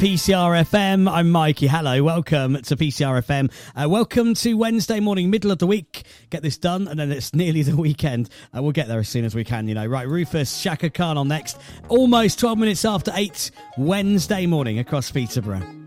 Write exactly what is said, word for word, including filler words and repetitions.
P C R F M. I'm Mikey. Hello, welcome to P C R F M. Uh, welcome to Wednesday morning, middle of the week. Get this done, and then it's nearly the weekend. Uh, we'll get there as soon as we can, you know. Right, Rufus, Shaka Khan on next. Almost twelve minutes after eight, Wednesday morning across Peterborough.